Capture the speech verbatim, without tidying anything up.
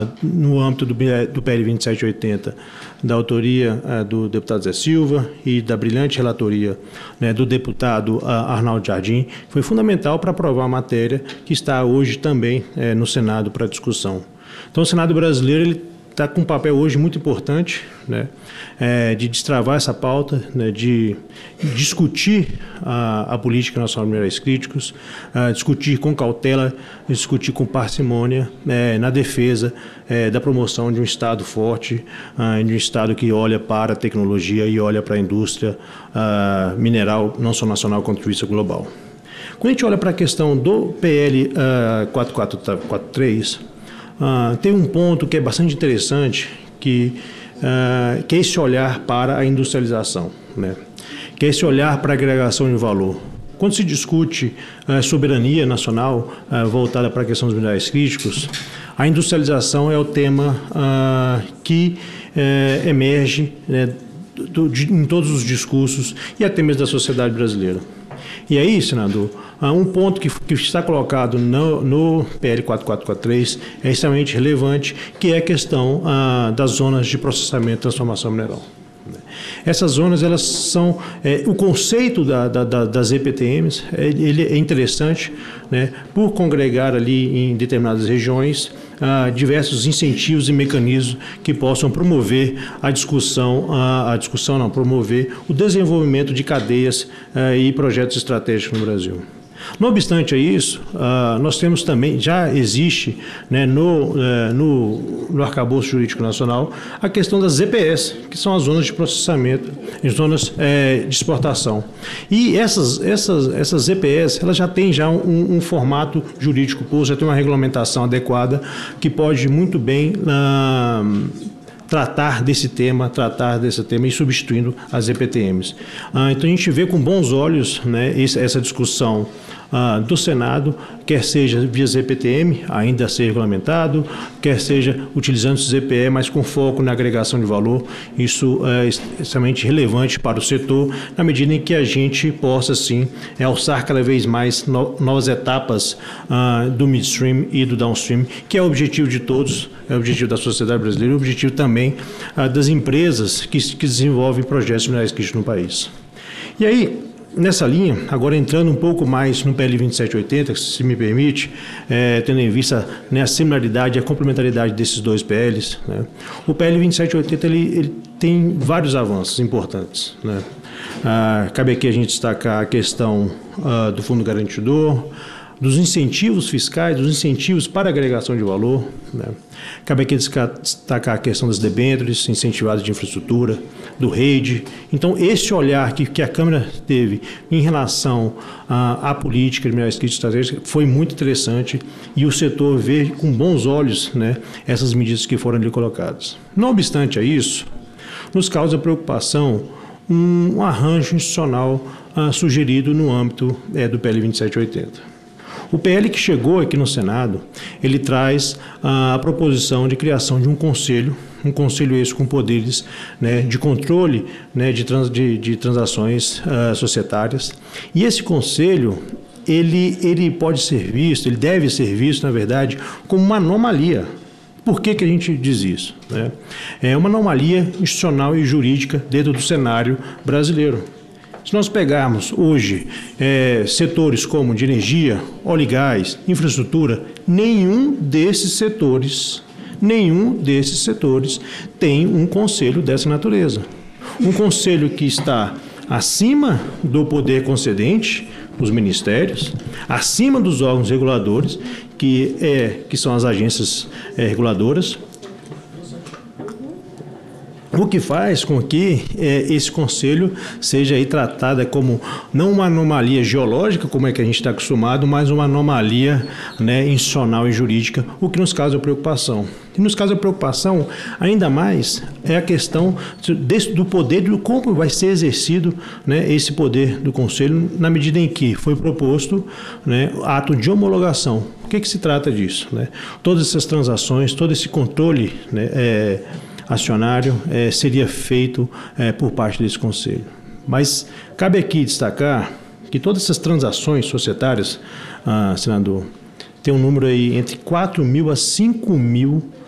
no âmbito do, do P L vinte e sete oitenta, da autoria uh, do deputado Zé Silva e da brilhante relatoria, né, do deputado uh, Arnaldo Jardim, foi fundamental para aprovar a matéria que está hoje também uh, no Senado para discussão. Então, o Senado brasileiro ele está com um papel hoje muito importante, né, é, de destravar essa pauta, né, de discutir a, a política nacional de minerais críticos, a discutir com cautela, discutir com parcimônia, é, na defesa é, da promoção de um Estado forte, a, de um Estado que olha para a tecnologia e olha para a indústria a, mineral, não só nacional, quanto vista global. Quando a gente olha para a questão do P L a, quatro quatro quatro três, Uh, tem um ponto que é bastante interessante, que, uh, que é esse olhar para a industrialização, né? Que é esse olhar para a agregação de valor. Quando se discute uh, soberania nacional uh, voltada para a questão dos minerais críticos, a industrialização é o tema uh, que uh, emerge, né, do, de, em todos os discursos e até mesmo da sociedade brasileira. E aí, senador, um ponto que, que está colocado no, no P L quatro quatro quatro três é extremamente relevante, que é a questão ah, das zonas de processamento e transformação mineral. Essas zonas, elas são, é, o conceito da, da, da, das E P T Ms, é, ele é interessante, né, por congregar ali em determinadas regiões ah, diversos incentivos e mecanismos que possam promover a discussão, a, a discussão não, promover o desenvolvimento de cadeias ah, e projetos estratégicos no Brasil. Não obstante a isso, uh, nós temos também, já existe, né, no, uh, no, no arcabouço jurídico nacional, a questão das Z P S, que são as zonas de processamento, as zonas eh, de exportação. E essas, essas, essas Z P S, elas já têm já um, um formato jurídico posto, já tem uma regulamentação adequada, que pode muito bem Uh, tratar desse tema, tratar desse tema e substituindo as E P T Ms. Ah, então a gente vê com bons olhos, né, essa discussão ah, do Senado, quer seja via Z P T M, ainda a ser regulamentado, quer seja utilizando o Z P E, mas com foco na agregação de valor. Isso é extremamente relevante para o setor, na medida em que a gente possa, sim, alçar cada vez mais no, novas etapas ah, do midstream e do downstream, que é o objetivo de todos, é o objetivo da sociedade brasileira e o objetivo também ah, das empresas que, que desenvolvem projetos de minerais críticos no país. E aí, nessa linha, agora entrando um pouco mais no P L vinte e sete oitenta, se me permite, é, tendo em vista, né, a similaridade e a complementaridade desses dois P Ls, né, o P L vinte e sete oitenta ele, ele tem vários avanços importantes, né. Ah, cabe aqui a gente destacar a questão ah, do Fundo Garantidor, dos incentivos fiscais, dos incentivos para agregação de valor, né. Cabe aqui destacar a questão das debêntures incentivadas de infraestrutura, do REID. Então, esse olhar que, que a Câmara teve em relação à, à política de minerais críticos estratégicos foi muito interessante e o setor vê com bons olhos, né, essas medidas que foram ali colocadas. Não obstante a isso, nos causa preocupação um, um arranjo institucional ah, sugerido no âmbito é, do P L vinte e sete oitenta. O P L que chegou aqui no Senado, ele traz a proposição de criação de um conselho, um conselho esse com poderes, né, de controle, né, de, trans, de, de transações uh, societárias. E esse conselho, ele, ele pode ser visto, ele deve ser visto, na verdade, como uma anomalia. Por que que a gente diz isso, né? É uma anomalia institucional e jurídica dentro do cenário brasileiro. Se nós pegarmos hoje é, setores como de energia, óleo e gás, infraestrutura, nenhum desses setores, nenhum desses setores tem um conselho dessa natureza. Um conselho que está acima do poder concedente, os ministérios, acima dos órgãos reguladores, que, é, que são as agências é, reguladoras, o que faz com que é, esse conselho seja aí tratado como não uma anomalia geológica, como é que a gente está acostumado, mas uma anomalia, né, institucional e jurídica, o que nos causa preocupação. E nos causa preocupação, ainda mais, é a questão desse, do poder, do como vai ser exercido, né, esse poder do conselho, na medida em que foi proposto, né, ato de homologação. O que, que se trata disso, né? Todas essas transações, todo esse controle, né, é, acionário é, seria feito é, por parte desse conselho. Mas cabe aqui destacar que todas essas transações societárias, ah, senador, tem um número aí entre quatro mil a cinco mil